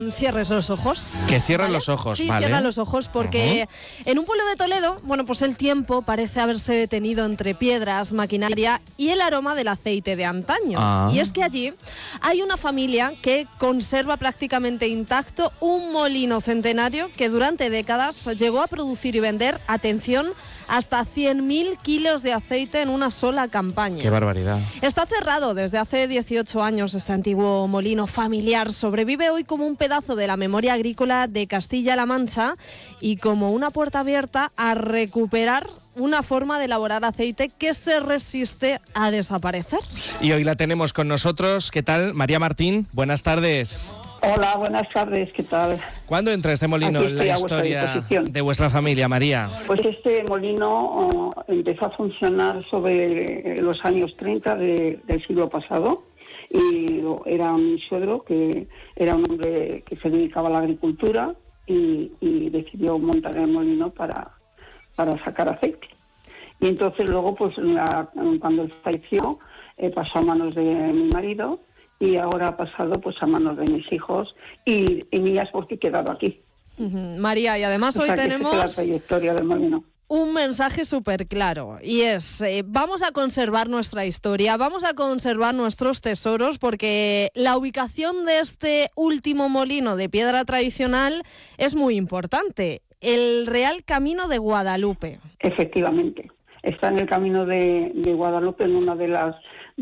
Cierres los ojos. Que cierren ¿vale? los ojos, sí, vale. Cierra los ojos porque en un pueblo de Toledo, bueno, pues el tiempo parece haberse detenido entre piedras, maquinaria y el aroma del aceite de antaño. Y es que allí hay una familia que conserva prácticamente intacto un molino centenario que durante décadas llegó a producir y vender, atención, hasta 100.000 kilos de aceite en una sola campaña. ¡Qué barbaridad! Está cerrado desde hace 18 años este antiguo molino familiar. Sobrevive hoy como un pedazo de la memoria agrícola de Castilla-La Mancha y como una puerta abierta a recuperar una forma de elaborar aceite que se resiste a desaparecer. Y hoy la tenemos con nosotros. ¿Qué tal? María Martín, buenas tardes. Hola, buenas tardes, ¿qué tal? ¿Cuándo entra este molino en la historia de vuestra familia, María? Pues este molino empezó a funcionar sobre los años 30 del siglo pasado y era un suegro que era un hombre que se dedicaba a la agricultura y decidió montar el molino para sacar aceite. Y entonces luego, pues cuando él falleció, pasó a manos de mi marido y ahora ha pasado pues a manos de mis hijos y mías porque he quedado aquí. María, y además hoy tenemos la trayectoria del molino. Un mensaje súper claro y es, vamos a conservar nuestra historia, vamos a conservar nuestros tesoros porque la ubicación de este último molino de piedra tradicional es muy importante, el Real Camino de Guadalupe. Efectivamente, está en el Camino de Guadalupe, en una de las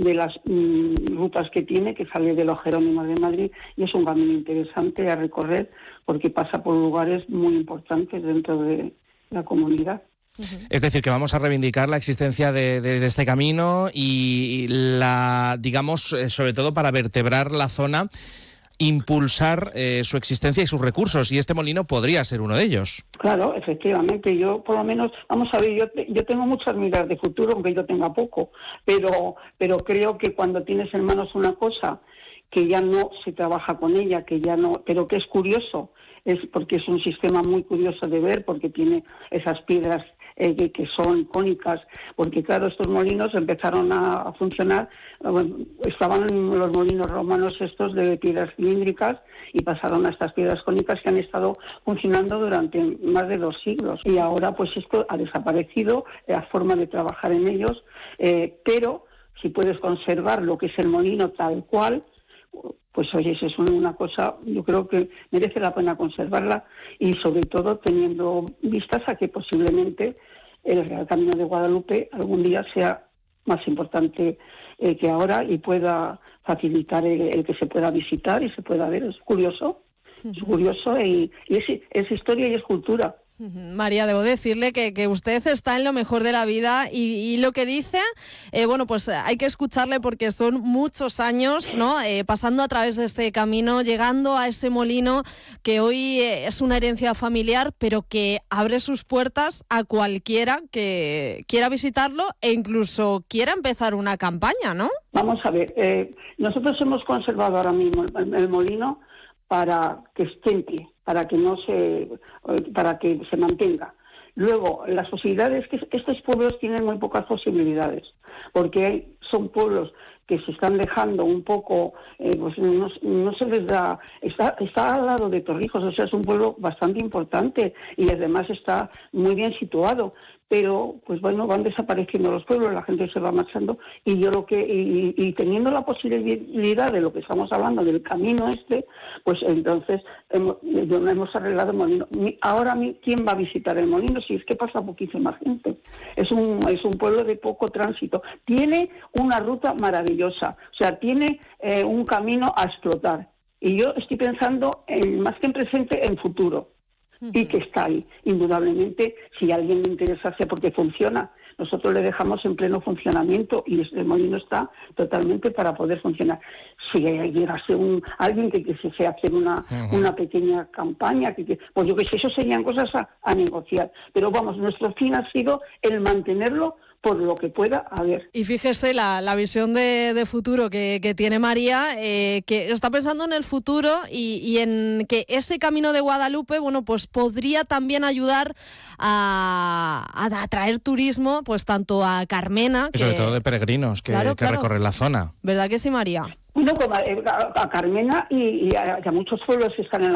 rutas que tiene, que sale de los Jerónimos de Madrid, y es un camino interesante a recorrer porque pasa por lugares muy importantes dentro de la comunidad. Es decir, que vamos a reivindicar la existencia de este camino y digamos, sobre todo para vertebrar la zona, impulsar su existencia y sus recursos, y este molino podría ser uno de ellos. Claro, efectivamente, yo por lo menos, vamos a ver, yo tengo muchas miras de futuro, aunque yo tenga poco, pero creo que cuando tienes en manos una cosa que ya no se trabaja con ella, que ya no, pero que es curioso, es porque es un sistema muy curioso de ver, porque tiene esas piedras que son cónicas, porque claro, estos molinos empezaron a funcionar, estaban los molinos romanos estos de piedras cilíndricas y pasaron a estas piedras cónicas que han estado funcionando durante más de 2 siglos. Y ahora pues esto ha desaparecido, la forma de trabajar en ellos, pero si puedes conservar lo que es el molino tal cual, pues oye, es una cosa, yo creo que merece la pena conservarla y sobre todo teniendo vistas a que posiblemente el Real Camino de Guadalupe algún día sea más importante que ahora y pueda facilitar el que se pueda visitar y se pueda ver. Es curioso y es historia y es cultura. María, debo decirle que usted está en lo mejor de la vida y lo que dice, bueno, pues hay que escucharle porque son muchos años, ¿no? Pasando a través de este camino, llegando a ese molino que hoy es una herencia familiar, pero que abre sus puertas a cualquiera que quiera visitarlo e incluso quiera empezar una campaña, ¿no? Vamos a ver, nosotros hemos conservado ahora mismo el molino para que esté en pie, para que se mantenga. Luego, las posibilidades, que estos pueblos tienen muy pocas posibilidades, porque son pueblos que se están dejando un poco, pues no se les da, está al lado de Torrijos, o sea, es un pueblo bastante importante y además está muy bien situado, pero pues bueno, van desapareciendo los pueblos, la gente se va marchando y yo y teniendo la posibilidad de lo que estamos hablando del camino pues entonces hemos arreglado el molino. Ahora ¿quién va a visitar el molino? Si es que pasa poquísima gente. Es un pueblo de poco tránsito. Tiene una ruta maravillosa, o sea, tiene un camino a explotar. Y yo estoy pensando más que en presente, en futuro. Y que está ahí, indudablemente, si a alguien le interesase porque funciona, nosotros le dejamos en pleno funcionamiento y el molino está totalmente para poder funcionar. Si llegase alguien que quisiese hacer una pequeña campaña, pues yo que sé, eso serían cosas a negociar. Pero vamos, nuestro fin ha sido el mantenerlo por lo que pueda haber. Y fíjese la visión de futuro que tiene María, que está pensando en el futuro y en que ese camino de Guadalupe, bueno, pues podría también ayudar a atraer turismo, pues tanto a Carmena, y sobre todo de peregrinos que recorren la zona. ¿Verdad que sí, María? Bueno, como a Carmena y a muchos pueblos que están en la